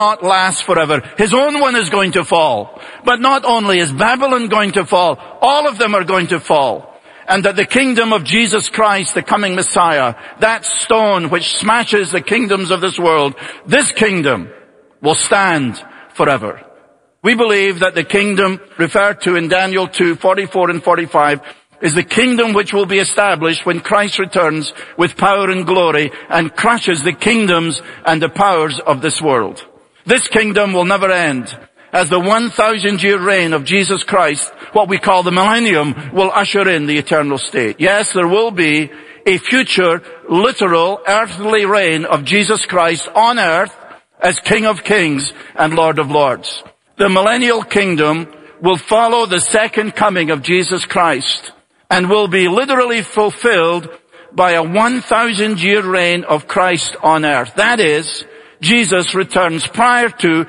not last forever. His own one is going to fall. But not only is Babylon going to fall, all of them are going to fall. And that the kingdom of Jesus Christ, the coming Messiah, that stone which smashes the kingdoms of this world, this kingdom will stand forever. We believe that the kingdom referred to in Daniel 2:44 and 45 is the kingdom which will be established when Christ returns with power and glory and crushes the kingdoms and the powers of this world. This kingdom will never end, as the 1,000-year reign of Jesus Christ, what we call the millennium, will usher in the eternal state. Yes, there will be a future, literal, earthly reign of Jesus Christ on earth as King of Kings and Lord of Lords. The millennial kingdom will follow the second coming of Jesus Christ and will be literally fulfilled by a 1,000-year reign of Christ on earth. That is, Jesus returns prior to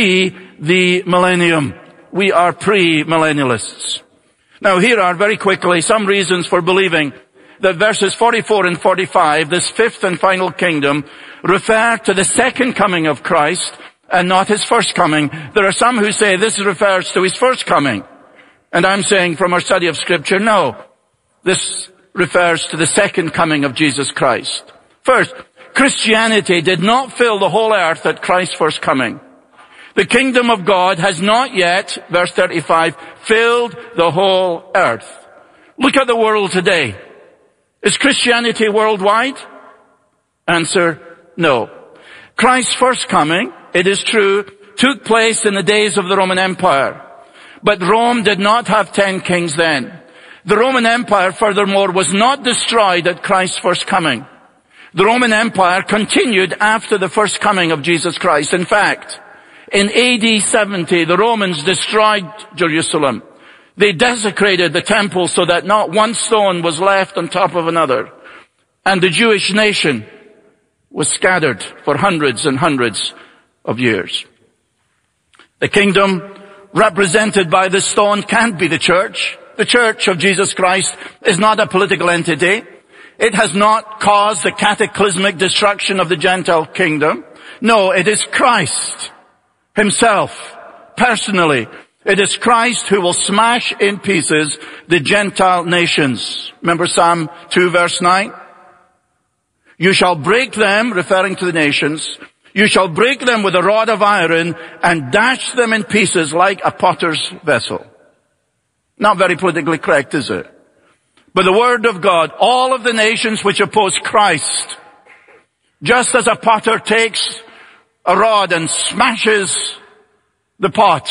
the millennium. We are pre-millennialists. Now here are very quickly some reasons for believing that verses 44 and 45, this fifth and final kingdom, refer to the second coming of Christ and not his first coming. There are some who say this refers to his first coming. And I'm saying from our study of Scripture, no. This refers to the second coming of Jesus Christ. First, Christianity did not fill the whole earth at Christ's first coming. The kingdom of God has not yet, verse 35, filled the whole earth. Look at the world today. Is Christianity worldwide? Answer, no. Christ's first coming, it is true, took place in the days of the Roman Empire. But Rome did not have 10 kings then. The Roman Empire, furthermore, was not destroyed at Christ's first coming. The Roman Empire continued after the first coming of Jesus Christ. In fact, in AD 70, the Romans destroyed Jerusalem. They desecrated the temple so that not one stone was left on top of another. And the Jewish nation was scattered for hundreds and hundreds of years. The kingdom represented by this stone can't be the church. The church of Jesus Christ is not a political entity. It has not caused the cataclysmic destruction of the Gentile kingdom. No, it is Christ himself, personally. It is Christ who will smash in pieces the Gentile nations. Remember Psalm 2 verse 9? You shall break them, referring to the nations. You shall break them with a rod of iron and dash them in pieces like a potter's vessel. Not very politically correct, is it? But the word of God, all of the nations which oppose Christ, just as a potter takes a rod and smashes the pot,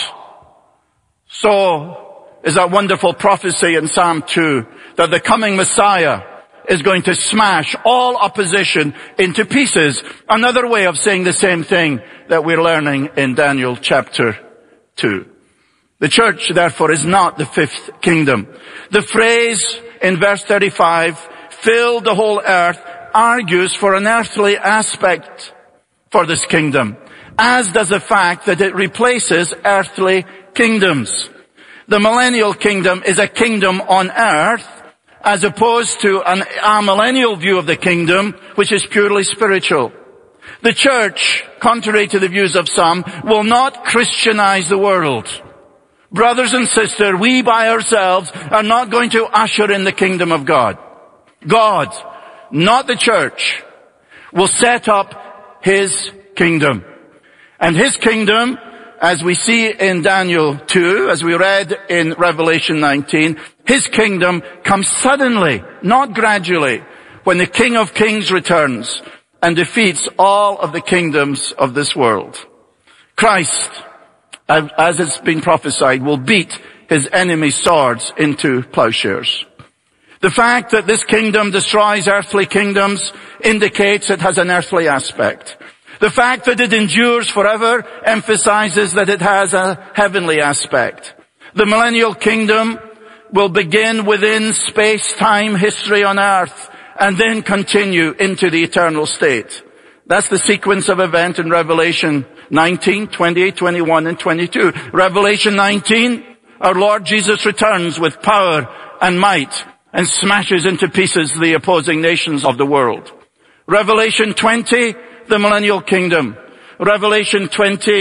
so is that wonderful prophecy in Psalm 2 that the coming Messiah is going to smash all opposition into pieces. Another way of saying the same thing that we're learning in Daniel chapter 2. The church, therefore, is not the fifth kingdom. The phrase in verse 35, filled the whole earth, argues for an earthly aspect for this kingdom, as does the fact that it replaces earthly kingdoms. The millennial kingdom is a kingdom on earth, as opposed to an amillennial view of the kingdom, which is purely spiritual. The church, contrary to the views of some, will not Christianize the world. Brothers and sisters, we by ourselves are not going to usher in the kingdom of God. God, not the church, will set up his kingdom. And his kingdom, as we see in Daniel 2, as we read in Revelation 19, his kingdom comes suddenly, not gradually, when the King of Kings returns and defeats all of the kingdoms of this world. Christ, as it's been prophesied, will beat his enemies' swords into plowshares. The fact that this kingdom destroys earthly kingdoms indicates it has an earthly aspect. The fact that it endures forever emphasizes that it has a heavenly aspect. The millennial kingdom will begin within space-time history on earth and then continue into the eternal state. That's the sequence of event in Revelation 19, 28, 21, and 22. Revelation 19, our Lord Jesus returns with power and might and smashes into pieces the opposing nations of the world. Revelation 20, the millennial kingdom. Revelation 20